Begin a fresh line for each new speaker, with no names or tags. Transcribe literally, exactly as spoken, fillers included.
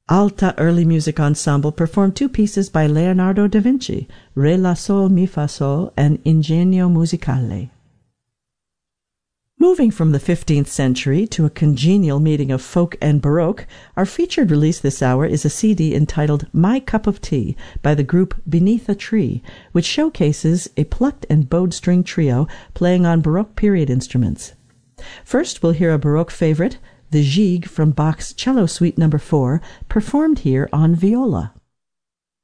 Alta Early Music Ensemble performed two pieces by Leonardo da Vinci, Re la Sol Mi Fa Sol and Ingegno Musicale. Moving from the fifteenth century to a congenial meeting of folk and Baroque, our featured release this hour is a C D entitled My Cup of Tea by the group Beneath a Tree, which showcases a plucked and bowed string trio playing on Baroque period instruments. First, we'll hear a Baroque favorite, the Gigue from Bach's Cello Suite number four, performed here on viola.